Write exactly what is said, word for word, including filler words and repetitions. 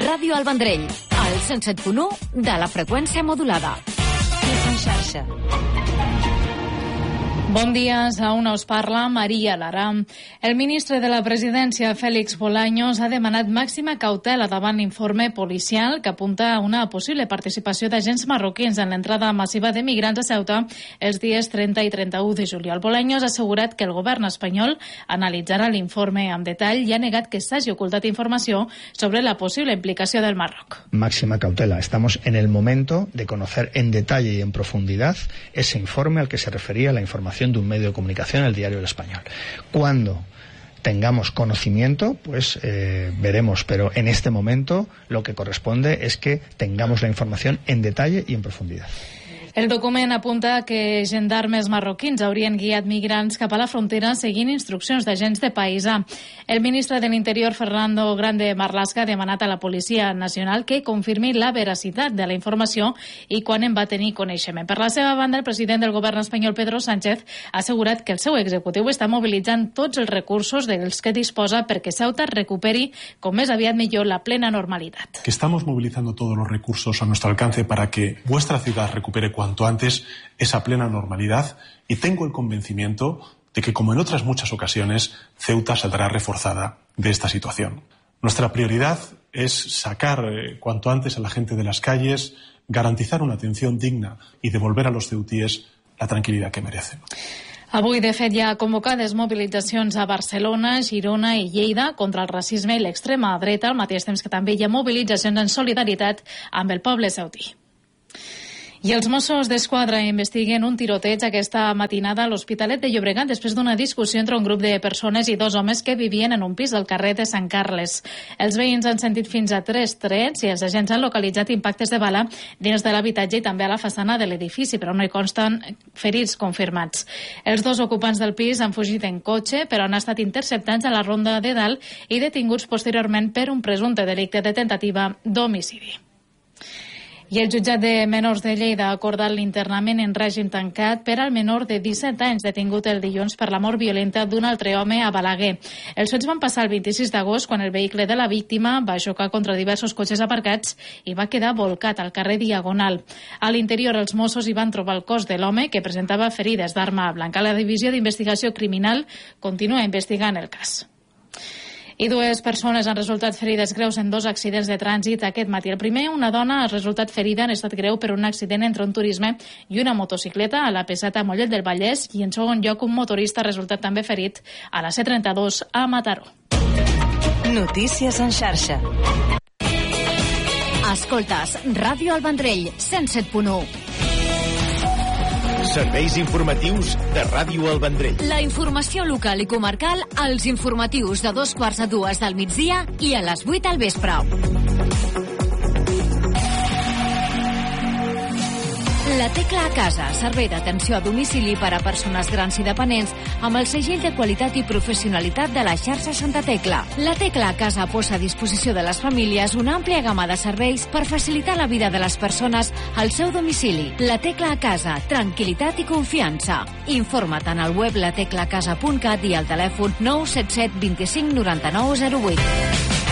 Ràdio El Vendrell, al cent set punt u de la freqüència modulada. En xarxa. Bon dia, a una us parla Maria Lara. El ministre de la Presidència, Félix Bolaños, ha demanat màxima cautela davant l'informe policial que apunta a una possible participació d'agents marroquins en l'entrada massiva de migrants a Ceuta els dies trenta i trenta-u de juliol. Bolaños ha assegurat que el govern espanyol analitzarà l'informe amb detall i ha negat que s'hagi ocultat informació sobre la possible implicació del Marroc. Máxima cautela. Estamos en el momento de conocer en detalle y en profundidad ese informe al que se refería la información de un medio de comunicación, el diario El Español. Cuando tengamos conocimiento, pues eh, veremos, pero en este momento lo que corresponde es que tengamos la información en detalle y en profundidad. El document apunta que gendarmes marroquins haurien guiat migrants cap a la frontera seguint instruccions d'agents de país A. El ministre de l'Interior, Fernando Grande Marlaska, ha demanat a la Policia Nacional que confirmi la veracitat de la informació i quan en va tenir coneixement. Per la seva banda, el president del govern espanyol, Pedro Sánchez, ha assegurat que el seu executiu està mobilitzant tots els recursos dels que disposa perquè Ceuta recuperi com més aviat millor la plena normalitat. Que estamos movilizando todos los recursos a nuestro alcance para que vuestra ciudad recupere cuanto antes esa plena normalidad, y tengo el convencimiento de que, como en otras muchas ocasiones, Ceuta saldrá reforzada de esta situación. Nuestra prioridad es sacar eh, cuanto antes a la gente de las calles, garantizar una atención digna y devolver a los ceutíes la tranquilidad que merecen. Avui, de fet, hi ha convocades mobilitzacions a Barcelona, Girona i Lleida contra el racisme i l'extrema dreta, al mateix temps que també hi ha mobilitzacions en solidaritat amb el poble ceutí. I els Mossos d'Esquadra investiguen un tiroteig aquesta matinada a l'Hospitalet de Llobregat després d'una discussió entre un grup de persones i dos homes que vivien en un pis del carrer de Sant Carles. Els veïns han sentit fins a tres trets i els agents han localitzat impactes de bala dins de l'habitatge i també a la façana de l'edifici, però no hi consten ferits confirmats. Els dos ocupants del pis han fugit en cotxe, però han estat interceptats a la ronda de dalt i detinguts posteriorment per un presumpte delicte de tentativa d'homicidi. I el jutjat de menors de Lleida ha acordat l'internament en règim tancat per al menor de disset anys detingut el dilluns per la mort violenta d'un altre home a Balaguer. Els fets van passar el vint-i-sis d'agost quan el vehicle de la víctima va xocar contra diversos cotxes aparcats i va quedar volcat al carrer Diagonal. A l'interior, els Mossos hi van trobar el cos de l'home que presentava ferides d'arma blanca. La Divisió d'Investigació Criminal continua investigant el cas. I dues persones han resultat ferides greus en dos accidents de trànsit aquest matí. El primer, una dona ha resultat ferida en estat greu per un accident entre un turisme i una motocicleta a la Peseta a Mollet del Vallès, i en segon lloc un motorista ha resultat també ferit a la C trenta-dos a Mataró. Notícies en xarxa. Escoltes Ràdio El Vendrell, cent set punt u. Serveis informatius de Ràdio El Vendrell. La informació local i comarcal als informatius de dos quarts a dues del migdia i a les vuit al vespre. La Tecla a Casa, servei d'atenció a domicili per a persones grans i dependents amb el segell de qualitat i professionalitat de la xarxa Santa Tecla. La Tecla a Casa posa a disposició de les famílies una àmplia gamma de serveis per facilitar la vida de les persones al seu domicili. La Tecla a Casa, tranquil·litat i confiança. Informa't en el web lateclacasa punt cat i al telèfon nou set set dos cinc nou nou zero vuit.